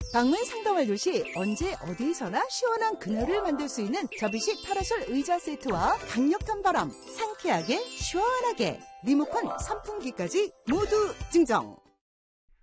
방문 상담 완료 시 언제 어디서나 시원한 그늘을 만들 수 있는 접이식 파라솔 의자 세트와 강력한 바람, 상쾌하게 시원하게 리모컨 선풍기까지 모두 증정.